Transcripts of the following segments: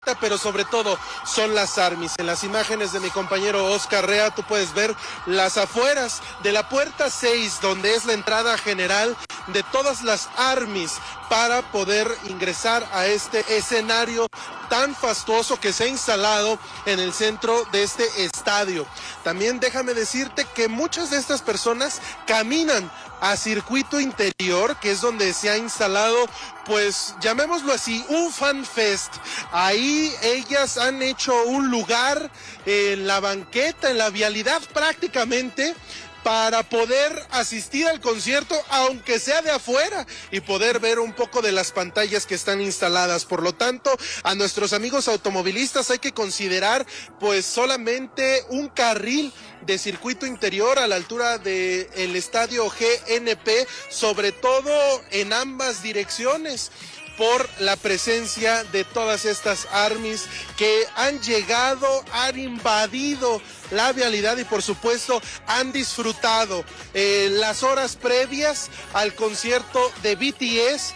pero sobre todo son las armies. En las imágenes de mi compañero Oscar Rea tú puedes ver las afueras de la puerta 6, donde es la entrada general de todas las armies para poder ingresar a este escenario tan fastuoso que se ha instalado en el centro de este estadio. También déjame decirte que muchas de estas personas caminan a circuito interior, que es donde se ha instalado, pues llamémoslo así, un fan fest. Ahí ellas han hecho un lugar en la banqueta, en la vialidad prácticamente, para poder asistir al concierto, aunque sea de afuera, y poder ver un poco de las pantallas que están instaladas. Por lo tanto, a nuestros amigos automovilistas hay que considerar pues solamente un carril de circuito interior a la altura del estadio GNP, sobre todo en ambas direcciones, por la presencia de todas estas armies que han llegado, han invadido la vialidad y por supuesto han disfrutado las horas previas al concierto de BTS,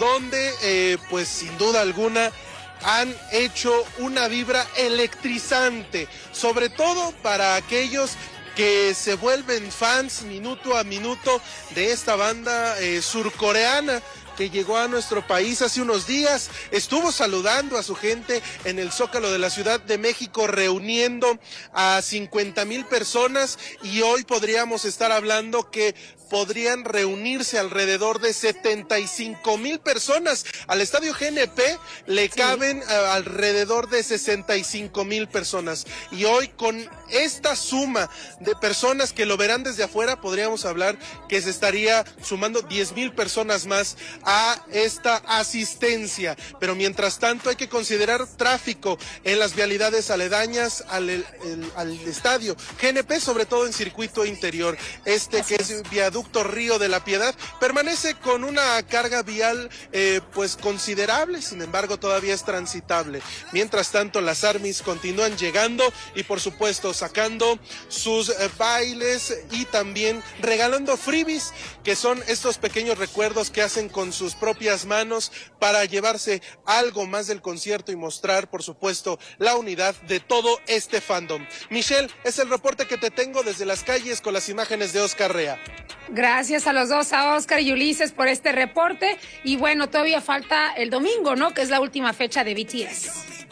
donde pues sin duda alguna han hecho una vibra electrizante, sobre todo para aquellos que se vuelven fans minuto a minuto de esta banda surcoreana que llegó a nuestro país hace unos días. Estuvo saludando a su gente en el Zócalo de la Ciudad de México, reuniendo a 50,000 personas, y hoy podríamos estar hablando que podrían reunirse alrededor de 75,000 personas. Al estadio GNP le caben alrededor de 65,000 personas. Y hoy, con esta suma de personas que lo verán desde afuera, podríamos hablar que se estaría sumando 10,000 personas más a esta asistencia. Pero mientras tanto hay que considerar tráfico en las vialidades aledañas al estadio GNP, sobre todo en circuito interior. Que es viaducto Río de la Piedad, permanece con una carga vial pues considerable, sin embargo todavía es transitable. Mientras tanto, las armies continúan llegando y por supuesto sacando sus bailes y también regalando freebies, que son estos pequeños recuerdos que hacen con sus propias manos para llevarse algo más del concierto y mostrar por supuesto la unidad de todo este fandom. Michelle, es el reporte que te tengo desde las calles con las imágenes de Oscar Rea. Gracias a los dos, a Oscar y Ulises, por este reporte. Y bueno, todavía falta el domingo, ¿no? Que es la última fecha de BTS.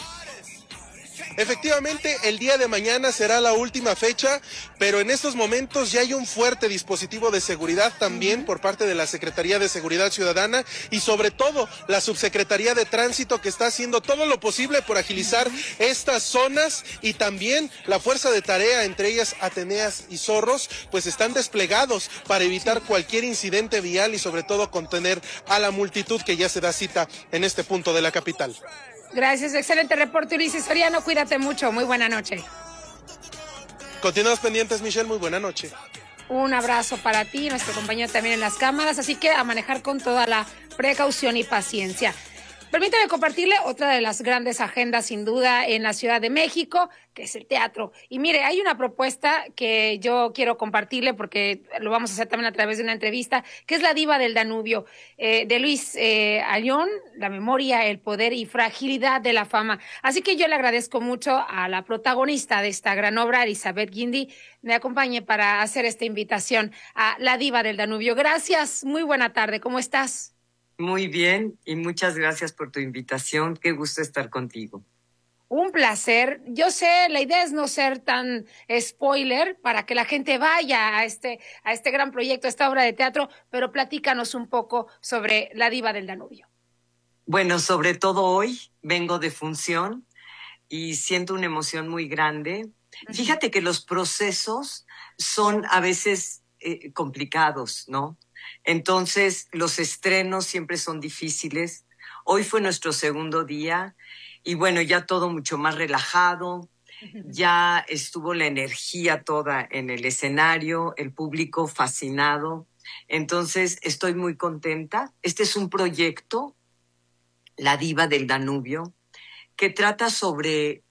Efectivamente, el día de mañana será la última fecha, pero en estos momentos ya hay un fuerte dispositivo de seguridad también por parte de la Secretaría de Seguridad Ciudadana y sobre todo la Subsecretaría de Tránsito, que está haciendo todo lo posible por agilizar estas zonas, y también la Fuerza de Tarea, entre ellas Ateneas y Zorros, pues están desplegados para evitar cualquier incidente vial y sobre todo contener a la multitud que ya se da cita en este punto de la capital. Gracias, excelente reporte, Ulises Soriano, cuídate mucho, muy buena noche. Continuamos pendientes, Michelle, muy buena noche. Un abrazo para ti, nuestro compañero también en las cámaras, así que a manejar con toda la precaución y paciencia. Permítame compartirle otra de las grandes agendas, sin duda, en la Ciudad de México, que es el teatro. Y mire, hay una propuesta que yo quiero compartirle porque lo vamos a hacer también a través de una entrevista, que es La Diva del Danubio, de Luis Ayllón, La memoria, el poder y fragilidad de la fama. Así que yo le agradezco mucho a la protagonista de esta gran obra, Elizabeth Guindy, me acompañe para hacer esta invitación a La Diva del Danubio. Gracias, muy buena tarde, ¿cómo estás? Muy bien, y muchas gracias por tu invitación. Qué gusto estar contigo. Un placer. Yo sé, la idea es no ser tan spoiler para que la gente vaya a este gran proyecto, a esta obra de teatro, pero platícanos un poco sobre La Diva del Danubio. Bueno, sobre todo hoy vengo de función y siento una emoción muy grande. Fíjate que los procesos son a veces complicados, ¿no? Entonces, los estrenos siempre son difíciles. Hoy fue nuestro segundo día y bueno, ya todo mucho más relajado. Ya estuvo la energía toda en el escenario, el público fascinado. Entonces, estoy muy contenta. Este es un proyecto, La Diva del Danubio, que trata sobre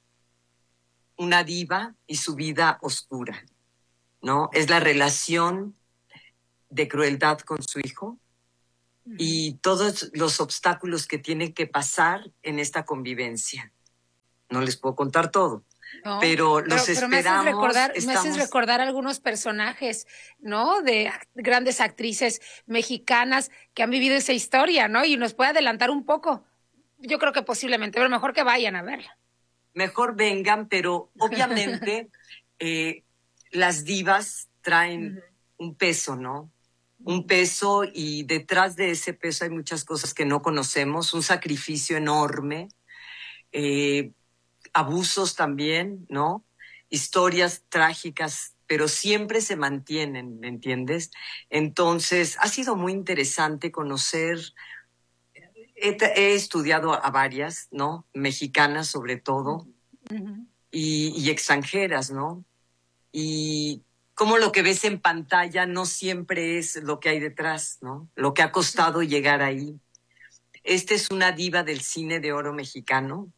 una diva y su vida oscura, ¿no? Es la relación de crueldad con su hijo y todos los obstáculos que tiene que pasar en esta convivencia. no les puedo contar todo. No, pero los esperamos. Me haces recordar algunos personajes, ¿no? De grandes actrices mexicanas que han vivido esa historia, ¿no? Y nos puede adelantar un poco. Yo creo que posiblemente, pero mejor que vayan a verla. Mejor vengan, pero obviamente las divas traen un peso, ¿no? Un peso, y detrás de ese peso hay muchas cosas que no conocemos, un sacrificio enorme, abusos también, ¿no? Historias trágicas, pero siempre se mantienen, ¿me entiendes? Entonces, ha sido muy interesante conocer. He estudiado a varias, ¿no? Mexicanas sobre todo, y extranjeras, ¿no? Y como lo que ves en pantalla no siempre es lo que hay detrás, ¿no? Lo que ha costado llegar ahí. Esta es una diva del cine de oro mexicano.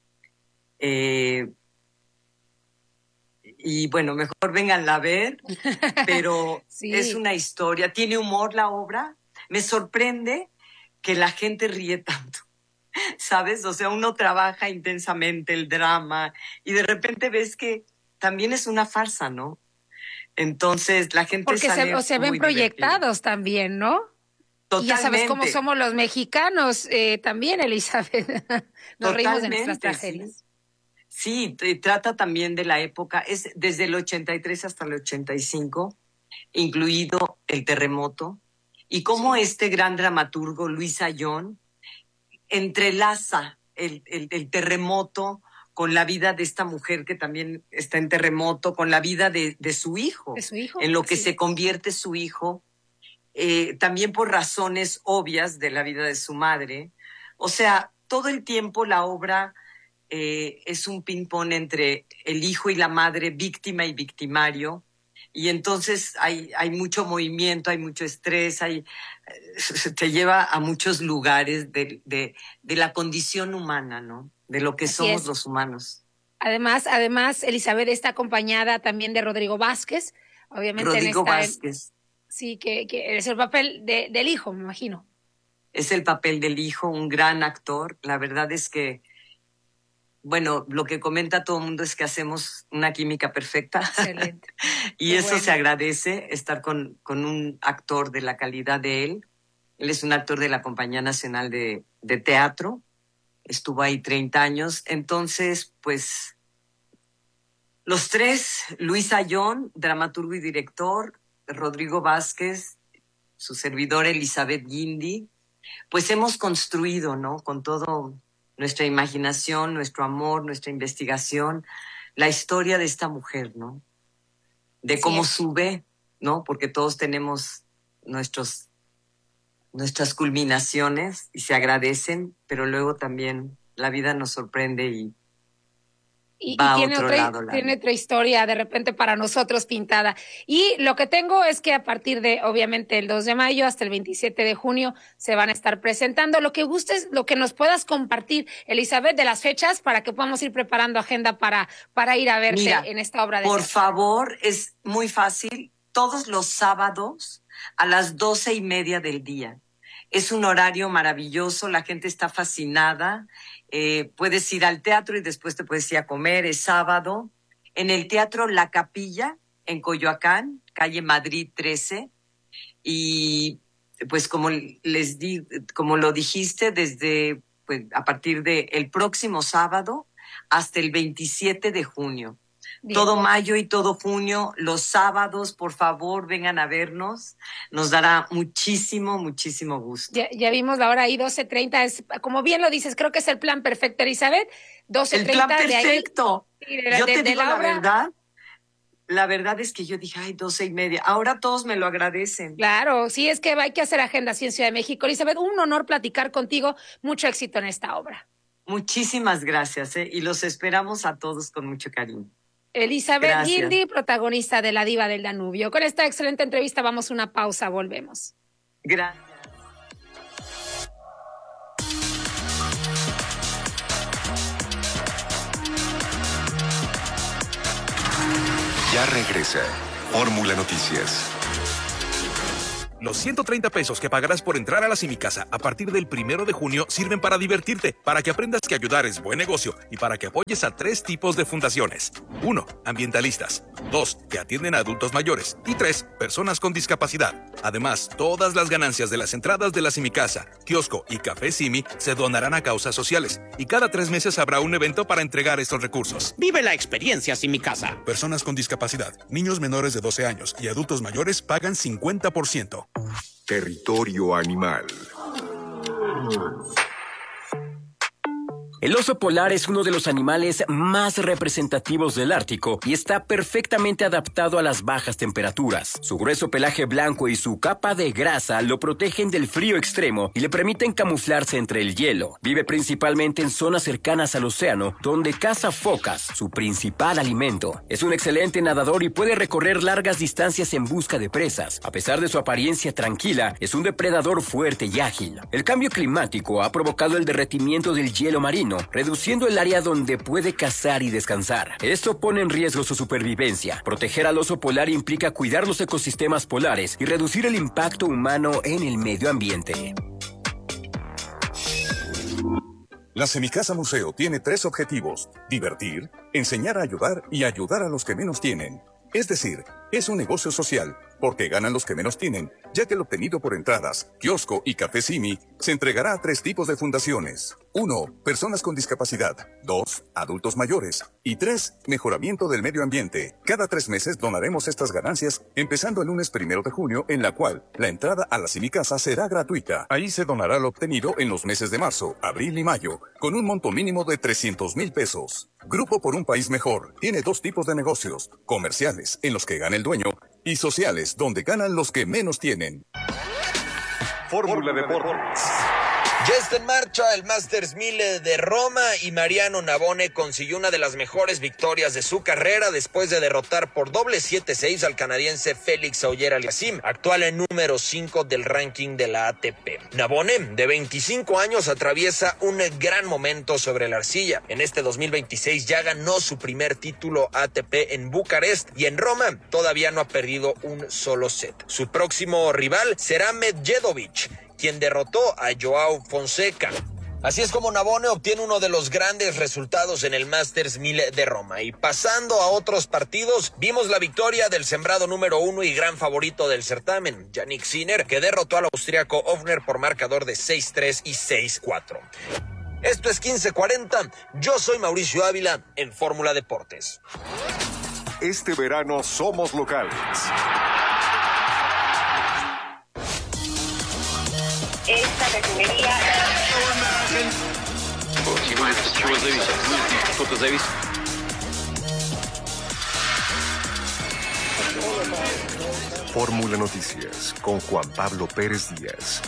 Y bueno, mejor vénganla a ver, pero sí. Es una historia. ¿Tiene humor la obra? Me sorprende que la gente ríe tanto, ¿sabes? O sea, uno trabaja intensamente el drama y de repente ves que también es una farsa, ¿no? Entonces la gente porque se ven proyectados también, ¿no? Totalmente. Y ya sabes cómo somos los mexicanos también, Elizabeth. Nos reímos de nuestras tragedias. Sí, trata también de la época, es desde el 83 hasta el 85, incluido el terremoto, y cómo este gran dramaturgo, Luis Ayllón, entrelaza el terremoto con la vida de esta mujer que también está en terremoto, con la vida de su hijo. ¿De su hijo? En lo que se convierte su hijo, también por razones obvias de la vida de su madre. O sea, todo el tiempo la obra es un ping-pong entre el hijo y la madre, víctima y victimario. Y entonces hay mucho movimiento, hay mucho estrés, te lleva a muchos lugares de la condición humana, ¿no? De lo que Así somos es. los humanos. Además, Elizabeth está acompañada también de Rodrigo Vázquez, obviamente. Rodrigo Vázquez. Sí, que es el papel del hijo, me imagino. Es el papel del hijo, un gran actor. La verdad es que, bueno, lo que comenta todo el mundo es que hacemos una química perfecta. Excelente. Y Qué eso bueno. se agradece, estar con un actor de la calidad de él. Él es un actor de la Compañía Nacional de Teatro. Estuvo ahí 30 años. Entonces, pues, los tres, Luis Ayllón, dramaturgo y director, Rodrigo Vázquez, su servidora Elizabeth Guindy, pues hemos construido, ¿no? Con todo nuestra imaginación, nuestro amor, nuestra investigación, la historia de esta mujer, ¿no? De cómo sube, ¿no? Porque todos tenemos nuestras culminaciones y se agradecen, pero luego también la vida nos sorprende y tiene otra historia de repente para nosotros pintada. Y lo que tengo es que a partir de, obviamente, el 2 de mayo hasta el 27 de junio se van a estar presentando. Lo que gustes, lo que nos puedas compartir, Elizabeth, de las fechas para que podamos ir preparando agenda para ir a verte. Mira, en esta obra de por teatro. favor, es muy fácil. Todos los sábados a las 12:30 del día. Es un horario maravilloso, la gente está fascinada. Puedes ir al teatro y después te puedes ir a comer. Es sábado en el Teatro La Capilla en Coyoacán, calle Madrid 13. Y pues como lo dijiste, desde a partir de el próximo sábado hasta el 27 de junio. Bien. Todo mayo y todo junio, los sábados, por favor, vengan a vernos. Nos dará muchísimo, muchísimo gusto. Ya vimos la hora ahí, 12:30. Es, como bien lo dices, creo que es el plan perfecto, Elizabeth. 12:30. El plan perfecto. Yo te digo la obra. verdad. La verdad es que yo dije, 12:30. Ahora todos me lo agradecen. Claro, sí, es que hay que hacer agenda así en Ciudad de México. Elizabeth, un honor platicar contigo. Mucho éxito en esta obra. Muchísimas gracias, y los esperamos a todos con mucho cariño. Elizabeth Guindy, protagonista de La Diva del Danubio. Con esta excelente entrevista vamos a una pausa, volvemos. Gracias. Ya regresa Fórmula Noticias. Los 130 pesos que pagarás por entrar a la Simicasa a partir del 1 de junio sirven para divertirte, para que aprendas que ayudar es buen negocio y para que apoyes a 3 tipos de fundaciones. 1. Ambientalistas. 2. Que atienden a adultos mayores. Y 3. Personas con discapacidad. Además, todas las ganancias de las entradas de la Simicasa, kiosco y Café Simi se donarán a causas sociales. Y cada 3 meses habrá un evento para entregar estos recursos. Vive la experiencia Simicasa. Personas con discapacidad, niños menores de 12 años y adultos mayores pagan 50%. Territorio animal. El oso polar es uno de los animales más representativos del Ártico y está perfectamente adaptado a las bajas temperaturas. Su grueso pelaje blanco y su capa de grasa lo protegen del frío extremo y le permiten camuflarse entre el hielo. Vive principalmente en zonas cercanas al océano, donde caza focas, su principal alimento. Es un excelente nadador y puede recorrer largas distancias en busca de presas. A pesar de su apariencia tranquila, es un depredador fuerte y ágil. El cambio climático ha provocado el derretimiento del hielo marino, reduciendo el área donde puede cazar y descansar. Esto pone en riesgo su supervivencia. Proteger al oso polar implica cuidar los ecosistemas polares y reducir el impacto humano en el medio ambiente. La Simicasa Museo tiene 3 objetivos: divertir, enseñar a ayudar y ayudar a los que menos tienen. Es decir, es un negocio social, porque ganan los que menos tienen, ya que el obtenido por entradas, kiosco y Café Simi se entregará a 3 tipos de fundaciones. 1. Personas con discapacidad. 2. Adultos mayores. Y 3. Mejoramiento del medio ambiente. Cada 3 meses donaremos estas ganancias, empezando el lunes 1 de junio, en la cual la entrada a la Simicasa será gratuita. Ahí se donará lo obtenido en los meses de marzo, abril y mayo, con un monto mínimo de 300,000 pesos. Grupo por un País Mejor tiene 2 tipos de negocios: comerciales, en los que gana el dueño, y sociales, donde ganan los que menos tienen. Fórmula Deportes. Ya está en marcha el Masters 1000 de Roma y Mariano Navone consiguió una de las mejores victorias de su carrera después de derrotar por doble 7-6 al canadiense Félix Auger-Aliassime, actual en número 5 del ranking de la ATP. Navone, de 25 años, atraviesa un gran momento sobre la arcilla. En este 2026 ya ganó su primer título ATP en Bucarest y en Roma todavía no ha perdido un solo set. Su próximo rival será Medjedovic, quien derrotó a Joao Fonseca. Así es como Navone obtiene uno de los grandes resultados en el Masters 1000 de Roma. Y pasando a otros partidos, vimos la victoria del sembrado número 1 y gran favorito del certamen, Jannik Sinner, que derrotó al austriaco Ofner por marcador de 6-3 y 6-4. Esto es 1540, yo soy Mauricio Ávila en Fórmula Deportes. Este verano somos locales. Esta refinería. Fórmula Noticias con Juan Pablo Pérez Díaz.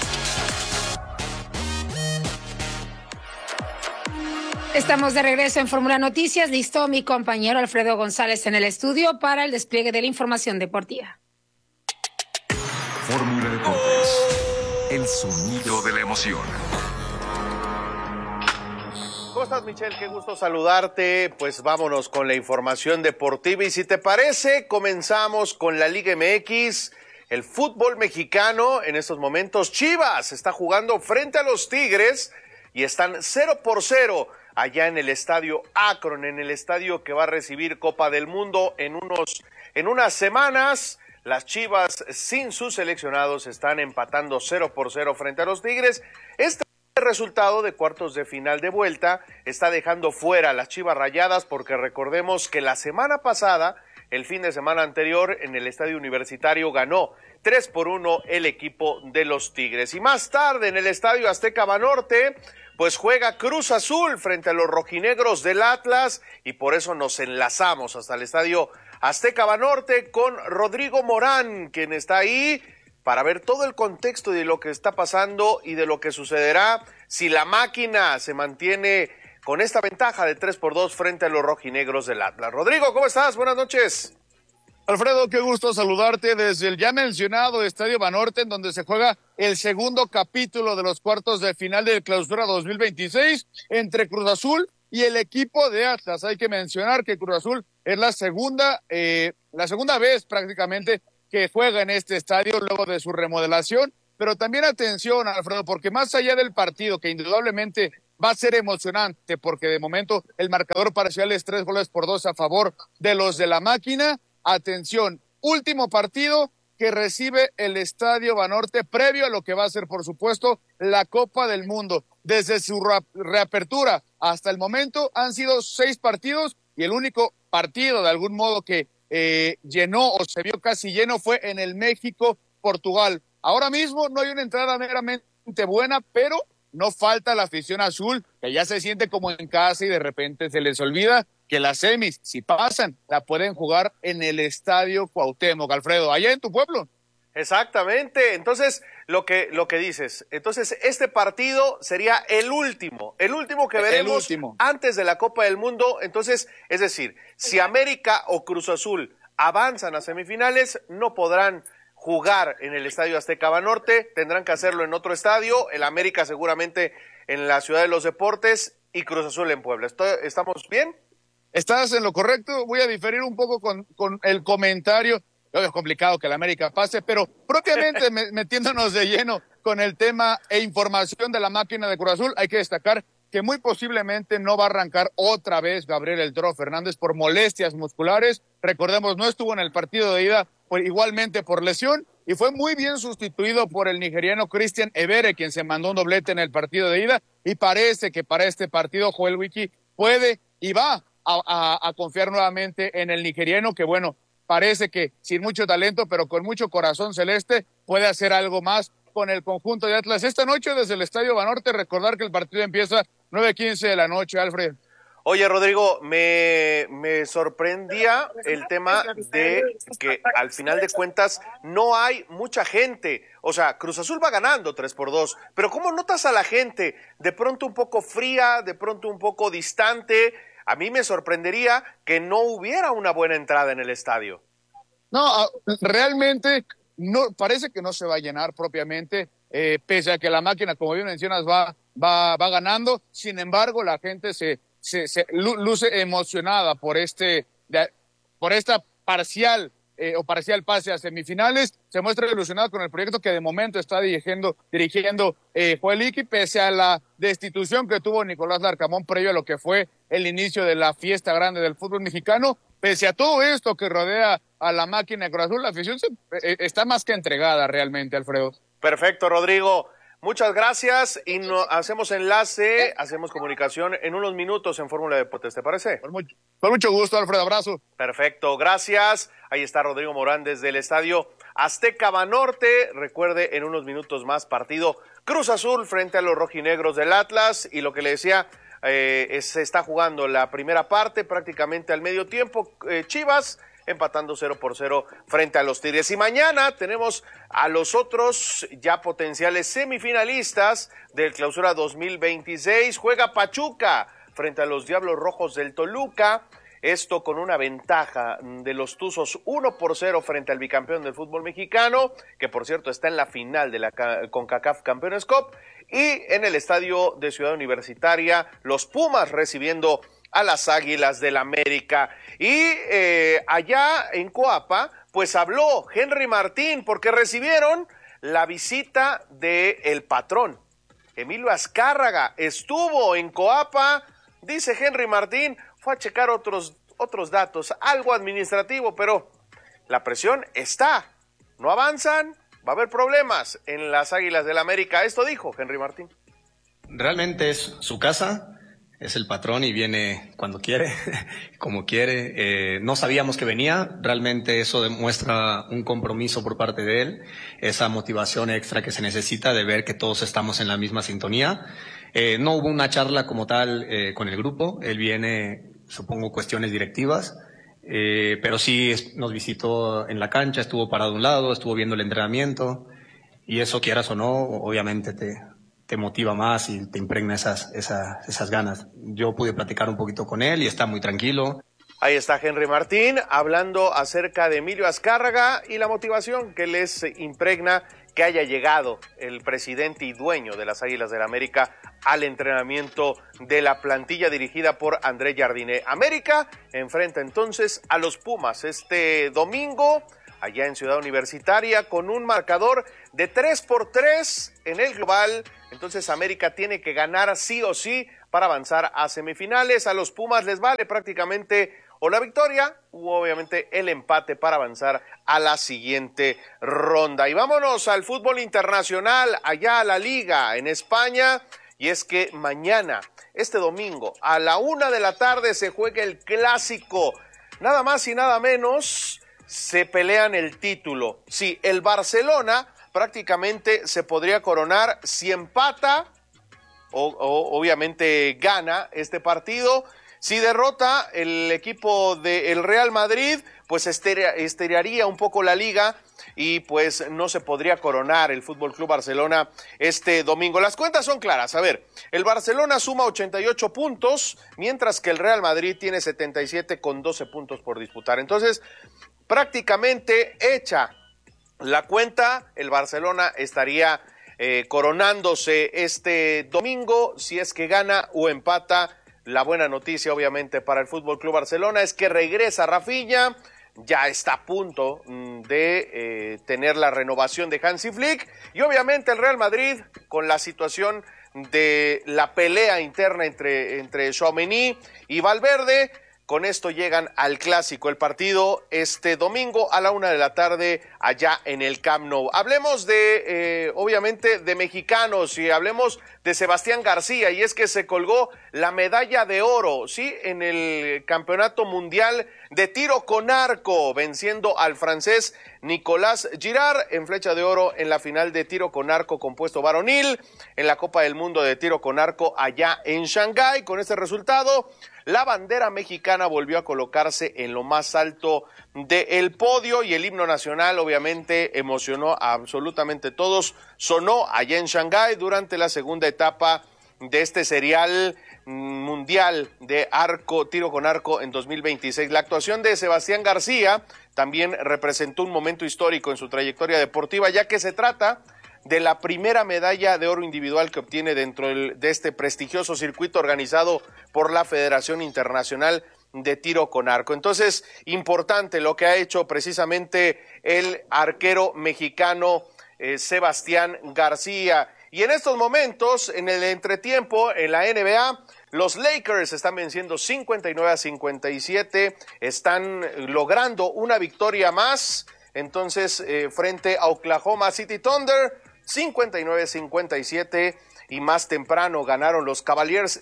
Estamos de regreso en Fórmula Noticias. Listo mi compañero Alfredo González en el estudio para el despliegue de la información deportiva. Fórmula Deportes. El sonido de la emoción. ¿Cómo estás, Michelle? Qué gusto saludarte. Pues vámonos con la información deportiva. Y si te parece, comenzamos con la Liga MX. El fútbol mexicano en estos momentos. Chivas está jugando frente a los Tigres y están 0-0 allá en el estadio Akron, en el estadio que va a recibir Copa del Mundo en unas semanas. Las Chivas, sin sus seleccionados, están empatando 0-0 frente a los Tigres. Este resultado de cuartos de final de vuelta está dejando fuera a las Chivas Rayadas, porque recordemos que la semana pasada, el fin de semana anterior, en el Estadio Universitario ganó 3-1 el equipo de los Tigres. Y más tarde, en el Estadio Azteca Banorte, pues juega Cruz Azul frente a los rojinegros del Atlas, y por eso nos enlazamos hasta el Estadio Azteca Banorte con Rodrigo Morán, quien está ahí para ver todo el contexto de lo que está pasando y de lo que sucederá si la máquina se mantiene con esta ventaja de 3-2 frente a los rojinegros del Atlas. Rodrigo, ¿cómo estás? Buenas noches. Alfredo, qué gusto saludarte desde el ya mencionado Estadio Banorte, en donde se juega el segundo capítulo de los cuartos de final del Clausura 2026 entre Cruz Azul y el equipo de Atlas. Hay que mencionar que Cruz Azul es la segunda vez prácticamente que juega en este estadio luego de su remodelación. Pero también atención, Alfredo, porque más allá del partido, que indudablemente va a ser emocionante, porque de momento el marcador parcial es 3-2 a favor de los de la Máquina. Atención, último partido que recibe el Estadio Banorte previo a lo que va a ser, por supuesto, la Copa del Mundo. Desde su reapertura hasta el momento han sido 6 partidos y el único partido de algún modo que llenó o se vio casi lleno fue en el México-Portugal. Ahora mismo no hay una entrada meramente buena, pero no falta la afición azul, que ya se siente como en casa y de repente se les olvida que las semis, si pasan, la pueden jugar en el Estadio Cuauhtémoc, Alfredo, allá en tu pueblo. Exactamente, entonces lo que dices, entonces este partido sería el último que veremos antes de la Copa del Mundo. Entonces, es decir, si América o Cruz Azul avanzan a semifinales, no podrán jugar en el Estadio Azteca Banorte, tendrán que hacerlo en otro estadio, el América seguramente en la Ciudad de los Deportes y Cruz Azul en Puebla. ¿Estamos bien? Estás en lo correcto, voy a diferir un poco con el comentario. Es complicado que el América pase, pero propiamente metiéndonos de lleno con el tema e información de la Máquina de Cruz Azul, hay que destacar que muy posiblemente no va a arrancar otra vez Gabriel El Toro Fernández por molestias musculares. Recordemos, no estuvo en el partido de ida, pues igualmente por lesión, y fue muy bien sustituido por el nigeriano Christian Ebere, quien se mandó un doblete en el partido de ida, y parece que para este partido Joel Wiki puede y va a confiar nuevamente en el nigeriano, que bueno, parece que sin mucho talento, pero con mucho corazón celeste, puede hacer algo más con el conjunto de Atlas. Esta noche desde el Estadio Banorte, recordar que el partido empieza 9:15 de la noche, Alfred. Oye, Rodrigo, me sorprendía el tema de que al final de cuentas no hay mucha gente. O sea, Cruz Azul va ganando 3-2, pero ¿cómo notas a la gente? De pronto un poco fría, de pronto un poco distante. A mí me sorprendería que no hubiera una buena entrada en el estadio. No, realmente no, parece que no se va a llenar propiamente, pese a que la Máquina, como bien mencionas, va ganando. Sin embargo, la gente se luce emocionada por esta parcial parcial pase a semifinales. Se muestra ilusionado con el proyecto que de momento está dirigiendo Joel Iki, pese a la destitución que tuvo Nicolás Larcamón previo a lo que fue el inicio de la fiesta grande del fútbol mexicano. Pese a todo esto que rodea a la Máquina de Cruz Azul, la afición está más que entregada realmente, Alfredo. Perfecto, Rodrigo. Muchas gracias y hacemos enlace, hacemos comunicación en unos minutos en Fórmula Deportes, ¿te parece? Con mucho gusto, Alfredo, abrazo. Perfecto, gracias. Ahí está Rodrigo Morán desde el Estadio Azteca Banorte. Recuerde, en unos minutos más partido Cruz Azul frente a los rojinegros del Atlas. Y lo que le decía, se está jugando la primera parte prácticamente al medio tiempo. Chivas empatando 0-0 frente a los Tigres. Y mañana tenemos a los otros ya potenciales semifinalistas del Clausura 2026. Juega Pachuca frente a los Diablos Rojos del Toluca. Esto con una ventaja de los Tuzos 1-0 frente al bicampeón del fútbol mexicano, que por cierto está en la final de la CONCACAF Campeones Cup. Y en el estadio de Ciudad Universitaria, los Pumas recibiendo a las Águilas del América. Y allá en Coapa, pues habló Henry Martín, porque recibieron la visita del patrón. Emilio Azcárraga estuvo en Coapa, dice Henry Martín, fue a checar otros datos, algo administrativo, pero la presión está. No avanzan, va a haber problemas en las Águilas del América. Esto dijo Henry Martín. Realmente es su casa. Es el patrón y viene cuando quiere, como quiere. No sabíamos que venía, realmente eso demuestra un compromiso por parte de él, esa motivación extra que se necesita de ver que todos estamos en la misma sintonía. No hubo una charla como tal con el grupo, él viene, supongo, cuestiones directivas, pero sí nos visitó en la cancha, estuvo parado a un lado, estuvo viendo el entrenamiento y eso, quieras o no, obviamente te motiva más y te impregna esas ganas. Yo pude platicar un poquito con él y está muy tranquilo. Ahí está Henry Martín hablando acerca de Emilio Azcárraga y la motivación que les impregna que haya llegado el presidente y dueño de las Águilas del América al entrenamiento de la plantilla dirigida por André Jardiné. América enfrenta entonces a los Pumas este domingo allá en Ciudad Universitaria con un marcador de 3-3 en el global. Entonces América tiene que ganar sí o sí para avanzar a semifinales. A los Pumas les vale prácticamente o la victoria u obviamente el empate para avanzar a la siguiente ronda. Y vámonos al fútbol internacional, allá a la Liga en España. Y es que mañana, este domingo, a la 1 de la tarde se juega el clásico. Nada más y nada menos, se pelean el título. Sí, el Barcelona prácticamente se podría coronar si empata o obviamente gana este partido. Si derrota el equipo del Real Madrid, pues estiraría un poco la liga y pues no se podría coronar el Fútbol Club Barcelona este domingo. Las cuentas son claras. A ver, el Barcelona suma 88 puntos, mientras que el Real Madrid tiene 77 con 12 puntos por disputar. Entonces, prácticamente hecha la cuenta, el Barcelona estaría coronándose este domingo si es que gana o empata. La buena noticia, obviamente, para el Fútbol Club Barcelona es que regresa Rafinha, ya está a punto de tener la renovación de Hansi Flick, y obviamente el Real Madrid, con la situación de la pelea interna entre Tchouaméni y Valverde, con esto llegan al clásico, el partido este domingo a la 1 de la tarde allá en el Camp Nou. Hablemos de, obviamente, de mexicanos y hablemos de Sebastián García, y es que se colgó la medalla de oro, ¿sí? En el Campeonato Mundial de Tiro con Arco, venciendo al francés Nicolas Girard en flecha de oro en la final de tiro con arco compuesto varonil en la Copa del Mundo de Tiro con Arco allá en Shanghái. Con este resultado, la bandera mexicana volvió a colocarse en lo más alto del podio y el himno nacional obviamente emocionó a absolutamente todos. Sonó allá en Shanghái durante la segunda etapa de este serial mundial de tiro con arco en 2026. La actuación de Sebastián García también representó un momento histórico en su trayectoria deportiva, ya que se trata de la primera medalla de oro individual que obtiene dentro de este prestigioso circuito organizado por la Federación Internacional de Tiro con Arco. Entonces, importante lo que ha hecho precisamente el arquero mexicano Sebastián García. Y en estos momentos, en el entretiempo, en la NBA, los Lakers están venciendo 59-57, están logrando una victoria más, entonces frente a Oklahoma City Thunder, 59-57, y más temprano ganaron los Cavaliers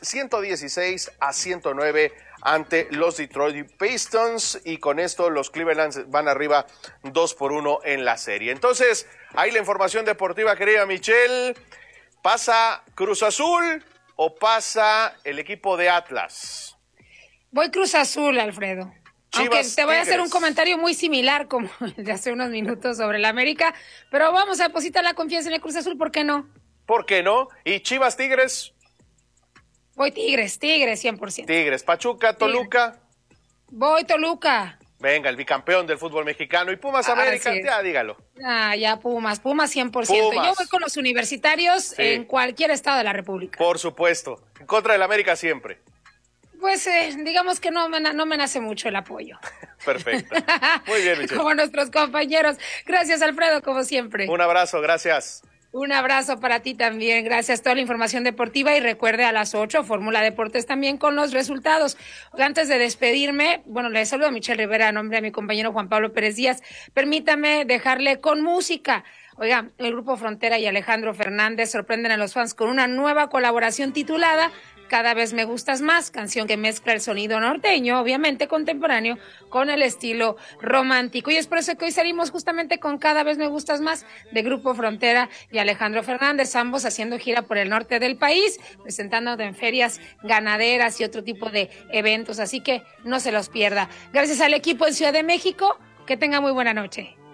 116-109 ante los Detroit Pistons, y con esto los Cleveland van arriba 2-1 en la serie. Entonces, ahí la información deportiva, querida Michelle. ¿Pasa Cruz Azul o pasa el equipo de Atlas? Voy Cruz Azul, Alfredo. Aunque te voy a hacer un comentario muy similar como el de hace unos minutos sobre el América, pero vamos a depositar la confianza en el Cruz Azul, ¿por qué no? ¿Por qué no? ¿Y Chivas Tigres? Voy Tigres, 100%. Tigres, Pachuca, Toluca. Voy Toluca. Venga, el bicampeón del fútbol mexicano. ¿Y Pumas América? Ya, dígalo. Ya, Pumas 100%. Pumas. Yo voy con los universitarios en cualquier estado de la República. Por supuesto. En contra del América siempre. Pues digamos que no me nace mucho el apoyo. Perfecto. Muy bien, Michelle. Como nuestros compañeros. Gracias, Alfredo, como siempre. Un abrazo, gracias. Un abrazo para ti también. Gracias. Toda la información deportiva, y recuerde a las 8, Fórmula Deportes también con los resultados. Antes de despedirme, le saludo a Michelle Rivera a nombre de mi compañero Juan Pablo Pérez Díaz. Permítame dejarle con música. Oiga, el Grupo Frontera y Alejandro Fernández sorprenden a los fans con una nueva colaboración titulada Cada vez me gustas más, canción que mezcla el sonido norteño, obviamente contemporáneo, con el estilo romántico. Y es por eso que hoy salimos justamente con Cada vez me gustas más, de Grupo Frontera y Alejandro Fernández, ambos haciendo gira por el norte del país, presentando en ferias ganaderas y otro tipo de eventos, así que no se los pierda. Gracias al equipo en Ciudad de México, que tenga muy buena noche.